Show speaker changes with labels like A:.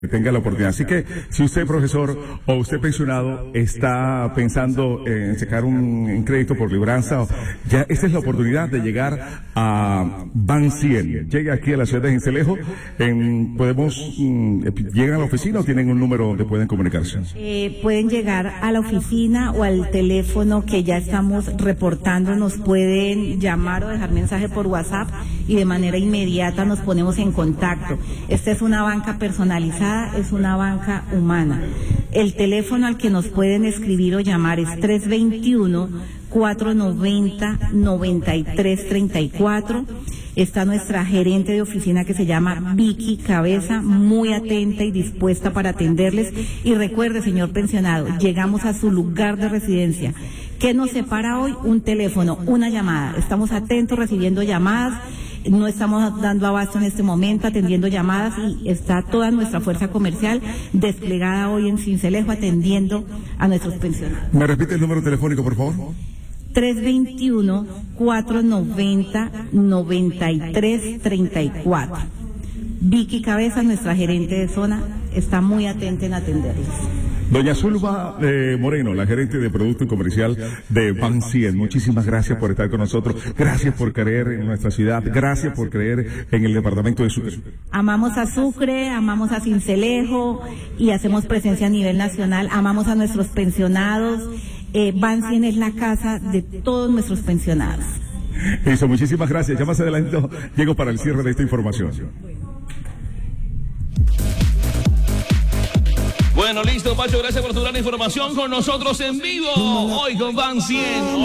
A: tenga la oportunidad. Así que si usted, profesor, o usted pensionado, está pensando en sacar un crédito por libranza, ya esta es la oportunidad de llegar a Ban 100. Llegue aquí a la ciudad de Sincelejo, llegan a la oficina o tienen un número donde pueden comunicarse.
B: Pueden llegar a la oficina o al teléfono que ya estamos reportando, nos pueden llamar o dejar mensaje por WhatsApp y de manera inmediata nos ponemos en contacto. Esta es una banca personalizada, es una banca humana. El teléfono al que nos pueden escribir o llamar es 321-490-9334. Está nuestra gerente de oficina que se llama Vicky Cabeza, muy atenta y dispuesta para atenderles. Y recuerde, señor pensionado, llegamos a su lugar de residencia. ¿Qué nos separa hoy? Un teléfono, una llamada. Estamos atentos recibiendo llamadas. No estamos dando abasto en este momento, atendiendo llamadas, y está toda nuestra fuerza comercial desplegada hoy en Sincelejo atendiendo a nuestros pensionados.
A: ¿Me repite el número telefónico, por favor?
B: 321-490-9334. Vicky Cabeza, nuestra gerente de zona, está muy atenta en atenderles.
A: Doña Zulma Moreno, la gerente de Producto Comercial de Ban 100, muchísimas gracias por estar con nosotros, gracias por creer en nuestra ciudad, gracias por creer en el departamento de Sucre.
B: Amamos a Sucre, amamos a Sincelejo y hacemos presencia a nivel nacional, amamos a nuestros pensionados. Ban 100 es la casa de todos nuestros pensionados.
A: Eso, muchísimas gracias. Ya más adelante llego para el cierre de esta información.
C: Bueno, listo, Pacho, gracias por tu gran información con nosotros en vivo, hoy con Ban 100.